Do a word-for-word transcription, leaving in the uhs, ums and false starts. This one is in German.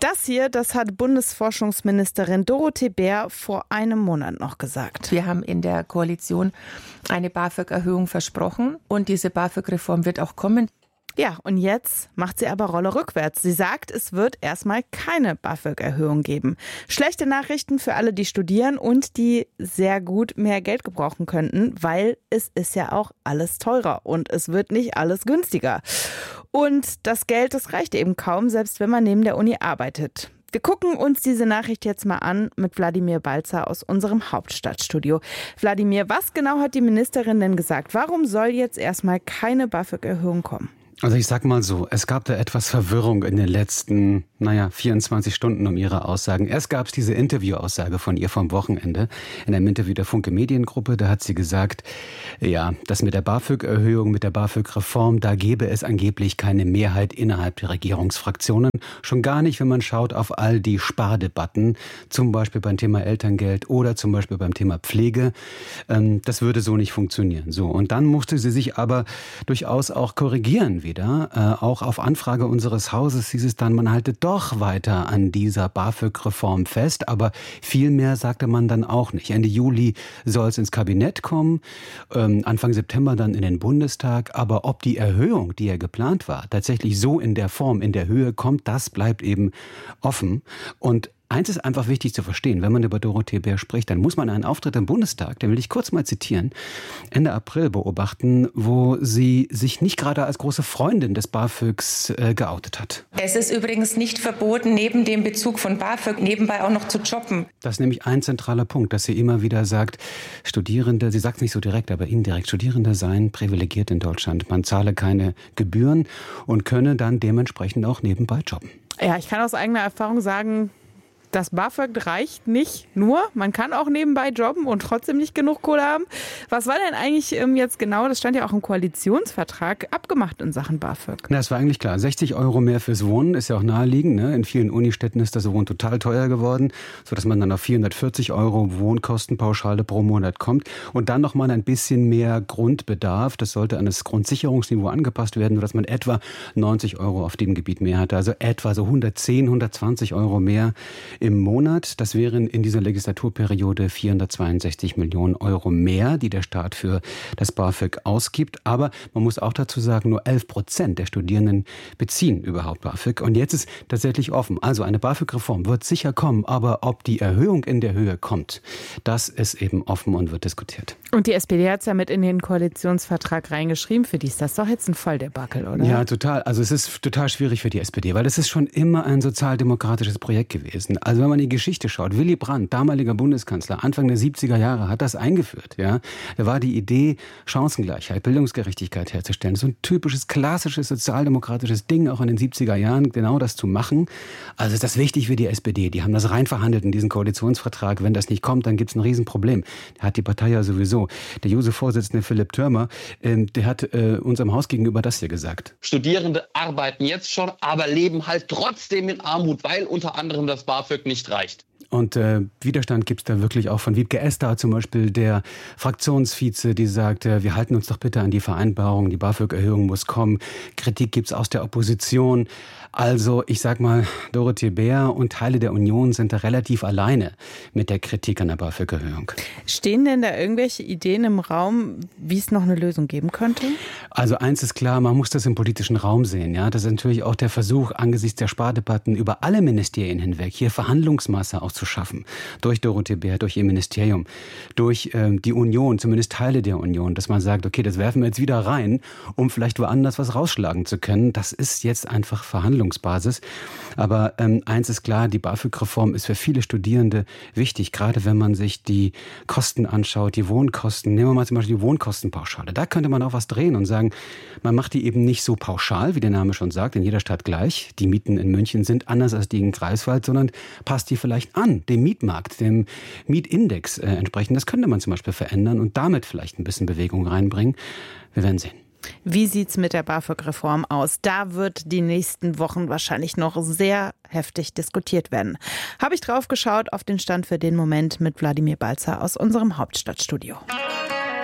Das hier, das hat Bundesforschungsministerin Dorothee Bär vor einem Monat noch gesagt. Wir haben in der Koalition eine BAföG-Erhöhung versprochen und diese BAföG-Reform wird auch kommen. Ja, und jetzt macht sie aber Rolle rückwärts. Sie sagt, es wird erstmal keine BAföG-Erhöhung geben. Schlechte Nachrichten für alle, die studieren und die sehr gut mehr Geld gebrauchen könnten, weil es ist ja auch alles teurer und es wird nicht alles günstiger. Und das Geld, das reicht eben kaum, selbst wenn man neben der Uni arbeitet. Wir gucken uns diese Nachricht jetzt mal an mit Wladimir Balzer aus unserem Hauptstadtstudio. Wladimir, was genau hat die Ministerin denn gesagt? Warum soll jetzt erstmal keine BAföG-Erhöhung kommen? Also ich sag mal so, es gab da etwas Verwirrung in den letzten, naja, vierundzwanzig Stunden um ihre Aussagen. Erst gab es diese Interviewaussage von ihr vom Wochenende in einem Interview der Funke Mediengruppe. Da hat sie gesagt, ja, das mit der BAföG-Erhöhung, mit der BAföG-Reform, da gäbe es angeblich keine Mehrheit innerhalb der Regierungsfraktionen. Schon gar nicht, wenn man schaut auf all die Spardebatten, zum Beispiel beim Thema Elterngeld oder zum Beispiel beim Thema Pflege. Das würde so nicht funktionieren. So, und dann musste sie sich aber durchaus auch korrigieren wieder. Äh, auch auf Anfrage unseres Hauses hieß es dann, man halte doch weiter an dieser BAföG-Reform fest. Aber viel mehr sagte man dann auch nicht. Ende Juli soll es ins Kabinett kommen, ähm, Anfang September dann in den Bundestag. Aber ob die Erhöhung, die ja geplant war, tatsächlich so in der Form, in der Höhe kommt, das bleibt eben offen. Und eins ist einfach wichtig zu verstehen, wenn man über Dorothee Bär spricht, dann muss man einen Auftritt im Bundestag, den will ich kurz mal zitieren, Ende April beobachten, wo sie sich nicht gerade als große Freundin des BAföGs äh, geoutet hat. Es ist übrigens nicht verboten, neben dem Bezug von BAföG nebenbei auch noch zu jobben. Das ist nämlich ein zentraler Punkt, dass sie immer wieder sagt, Studierende, sie sagt es nicht so direkt, aber indirekt, Studierende seien privilegiert in Deutschland. Man zahle keine Gebühren und könne dann dementsprechend auch nebenbei jobben. Ja, ich kann aus eigener Erfahrung sagen, das BAföG reicht nicht nur. Man kann auch nebenbei jobben und trotzdem nicht genug Kohle haben. Was war denn eigentlich jetzt genau, das stand ja auch im Koalitionsvertrag, abgemacht in Sachen BAföG? Na, das war eigentlich klar. sechzig Euro mehr fürs Wohnen ist ja auch naheliegend. Ne? In vielen Unistädten ist das Wohnen total teuer geworden, sodass man dann auf vierhundertvierzig Euro Wohnkostenpauschale pro Monat kommt. Und dann nochmal ein bisschen mehr Grundbedarf. Das sollte an das Grundsicherungsniveau angepasst werden, sodass man etwa neunzig Euro auf dem Gebiet mehr hatte. Also etwa so hundertzehn, hundertzwanzig Euro mehr im Monat. Das wären in dieser Legislaturperiode vierhundertzweiundsechzig Millionen Euro mehr, die der Staat für das BAföG ausgibt. Aber man muss auch dazu sagen, nur elf Prozent der Studierenden beziehen überhaupt BAföG. Und jetzt ist tatsächlich offen. Also eine BAföG-Reform wird sicher kommen, aber ob die Erhöhung in der Höhe kommt, das ist eben offen und wird diskutiert. Und die S P D hat es ja mit in den Koalitionsvertrag reingeschrieben. Für die ist das doch jetzt ein Volldebakel, oder? Ja, total. Also es ist total schwierig für die S P D, weil es ist schon immer ein sozialdemokratisches Projekt gewesen. Also wenn man in die Geschichte schaut, Willy Brandt, damaliger Bundeskanzler, Anfang der siebziger Jahre, hat das eingeführt. Ja? Da war die Idee, Chancengleichheit, Bildungsgerechtigkeit herzustellen. So ein typisches, klassisches, sozialdemokratisches Ding, auch in den siebziger Jahren, genau das zu machen. Also ist das wichtig für die S P D. Die haben das rein verhandelt in diesen Koalitionsvertrag. Wenn das nicht kommt, dann gibt es ein Riesenproblem. Da hat die Partei ja sowieso. Der Juso-Vorsitzende Philipp Türmer, äh, der hat äh, unserem Haus gegenüber das hier gesagt. Studierende arbeiten jetzt schon, aber leben halt trotzdem in Armut, weil unter anderem das BAföG nicht reicht. Und äh, Widerstand gibt es da wirklich auch von Wiebke Esser zum Beispiel, der Fraktionsvize, die sagt, äh, wir halten uns doch bitte an die Vereinbarung, die BAföG-Erhöhung muss kommen. Kritik gibt es aus der Opposition. Also ich sag mal, Dorothee Bär und Teile der Union sind da relativ alleine mit der Kritik an der BAföG-Erhöhung. Stehen denn da irgendwelche Ideen im Raum, wie es noch eine Lösung geben könnte? Also eins ist klar, man muss das im politischen Raum sehen. Ja, das ist natürlich auch der Versuch, angesichts der Spardebatten über alle Ministerien hinweg hier Verhandlungsmasse auch zu schaffen. Durch Dorothee Bär, durch ihr Ministerium, durch äh, die Union, zumindest Teile der Union, dass man sagt, okay, das werfen wir jetzt wieder rein, um vielleicht woanders was rausschlagen zu können. Das ist jetzt einfach Verhandlungsbasis. Aber ähm, eins ist klar, die BAföG-Reform ist für viele Studierende wichtig, gerade wenn man sich die Kosten anschaut, die Wohnkosten. Nehmen wir mal zum Beispiel die Wohnkostenpauschale. Da könnte man auch was drehen und sagen, man macht die eben nicht so pauschal, wie der Name schon sagt, in jeder Stadt gleich. Die Mieten in München sind anders als die in Greifswald, sondern passt die vielleicht an. Dem Mietmarkt, dem Mietindex äh, entsprechend. Das könnte man zum Beispiel verändern und damit vielleicht ein bisschen Bewegung reinbringen. Wir werden sehen. Wie sieht's mit der BAföG-Reform aus? Da wird die nächsten Wochen wahrscheinlich noch sehr heftig diskutiert werden. Habe ich drauf geschaut auf den Stand für den Moment mit Wladimir Balzer aus unserem Hauptstadtstudio.